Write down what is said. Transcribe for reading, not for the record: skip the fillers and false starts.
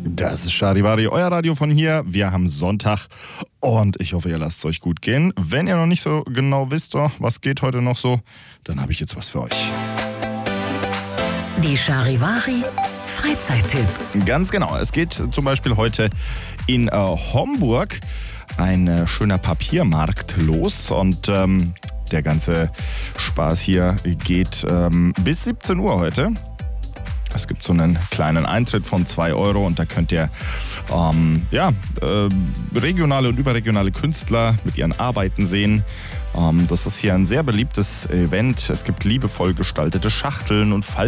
Das ist Charivari, euer Radio von hier. Wir haben Sonntag und ich hoffe, ihr lasst es euch gut gehen. Wenn ihr noch nicht so genau wisst, was geht heute noch so, dann habe ich jetzt was für euch. Die Charivari Freizeittipps. Ganz genau. Es geht zum Beispiel heute in Homburg ein schöner Papiermarkt los und der ganze Spaß hier geht bis 17 Uhr heute. Es gibt so einen kleinen Eintritt von 2 € und da könnt ihr regionale und überregionale Künstler mit ihren Arbeiten sehen. Das ist hier ein sehr beliebtes Event. Es gibt liebevoll gestaltete Schachteln und